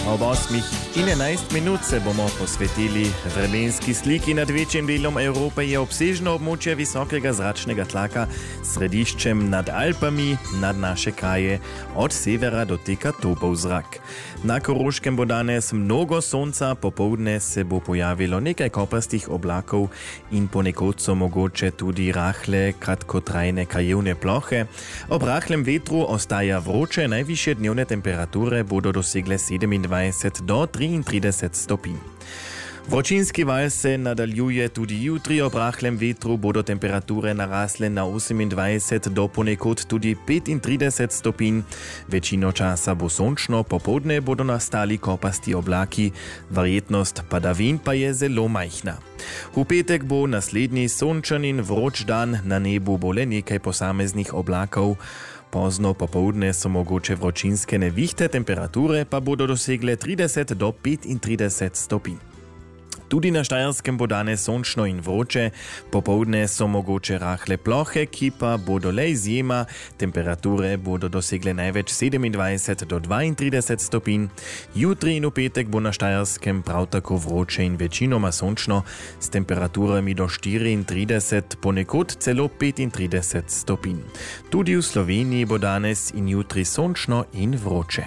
Ob 8 minut se bomo posvetili vremenski sliki nad večjim delom Evrope je obsežno območje visokega zračnega tlaka s središčem nad Alpami nad naše kraje, od severa doteka topel zrak. Na Koroškem bo danes mnogo sonca, popoldne se bo pojavilo nekaj kopastih oblakov in ponekod so mogoče tudi rahle, kratkotrajne krajevne plohe. Ob rahlem vetru ostaja vroče, najvišje dnevne temperature bodo dosegle 27 do 33 stopinj. Vročinski val se nadaljuje tudi jutri, ob rahlem vetru bodo temperature narasle na 28 do ponekod tudi 35 stopinj. Večino časa bo sončno, popoldne bodo nastali kopasti oblaki, verjetnost padavin pa je zelo majhna. V petek bo naslednji sončen in vroč dan, na nebu bo le nekaj posameznih oblakov. Pozno popoldne so mogoče vročinske nevihte, temperature pa bodo dosegle 30 do 35 stopinj. Tudi na Štajerskem bo danes sončno in vroče, popoldne so mogoče rahle plohe, ki pa bodo le izjema, temperature bodo dosegle največ 27 do 32 stopinj. Jutri in v petek bo na Štajerskem prav tako vroče in večinoma sončno, s temperaturami do 34, ponekod celo 35 stopinj. Tudi v Sloveniji bo danes in jutri sončno in vroče.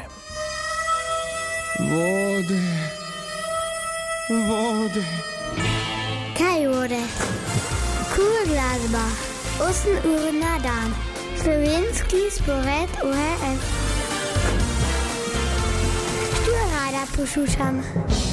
Vode. Kaj vode? Cool glasba. 8 ur na dan. Slovenski spored ORF. Što rada poslušam?